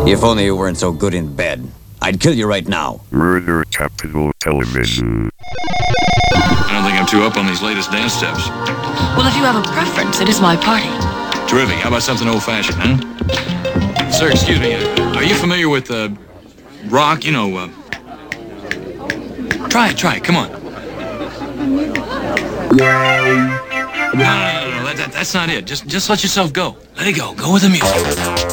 If only you weren't so good in bed. I'd kill you right now. Murder Capital Television. I don't think I'm too up on these latest dance steps. Well, if you have a preference, it is my party. Terrific. How about something old-fashioned, huh? Sir, excuse me. Are you familiar with rock? You know, try it. Come on. No. That's not it. Just let yourself go. Let it go. Go with the music.